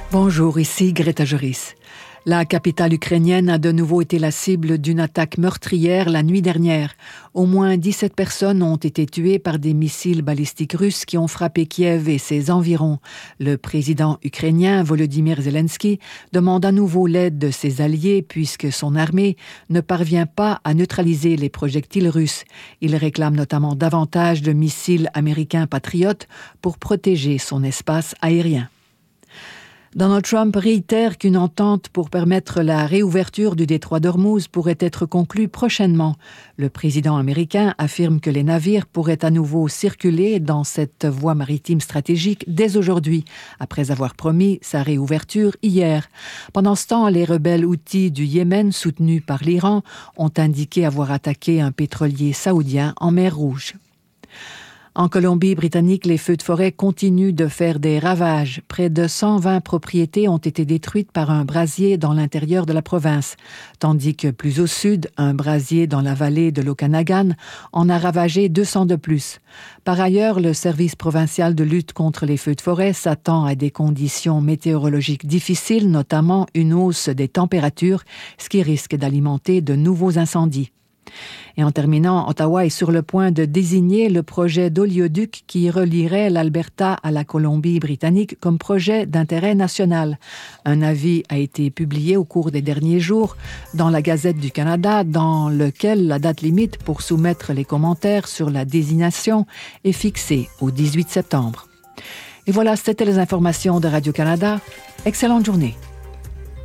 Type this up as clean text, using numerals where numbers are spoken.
Bonjour, ici Greta Joris. La capitale ukrainienne a de nouveau été la cible d'une attaque meurtrière la nuit dernière. Au moins 17 personnes ont été tuées par des missiles balistiques russes qui ont frappé Kiev et ses environs. Le président ukrainien Volodymyr Zelensky demande à nouveau l'aide de ses alliés puisque son armée ne parvient pas à neutraliser les projectiles russes. Il réclame notamment davantage de missiles américains patriotes pour protéger son espace aérien. Donald Trump réitère qu'une entente pour permettre la réouverture du détroit d'Ormuz pourrait être conclue prochainement. Le président américain affirme que les navires pourraient à nouveau circuler dans cette voie maritime stratégique dès aujourd'hui, après avoir promis sa réouverture hier. Pendant ce temps, les rebelles houthis du Yémen, soutenus par l'Iran, ont indiqué avoir attaqué un pétrolier saoudien en mer Rouge. En Colombie-Britannique, les feux de forêt continuent de faire des ravages. Près de 120 propriétés ont été détruites par un brasier dans l'intérieur de la province, tandis que plus au sud, un brasier dans la vallée de l'Okanagan en a ravagé 200 de plus. Par ailleurs, le service provincial de lutte contre les feux de forêt s'attend à des conditions météorologiques difficiles, notamment une hausse des températures, ce qui risque d'alimenter de nouveaux incendies. Et en terminant, Ottawa est sur le point de désigner le projet d'oléoduc qui relierait l'Alberta à la Colombie-Britannique comme projet d'intérêt national. Un avis a été publié au cours des derniers jours dans la Gazette du Canada, dans lequel la date limite pour soumettre les commentaires sur la désignation est fixée au 18 septembre. Et voilà, c'était les informations de Radio-Canada. Excellente journée.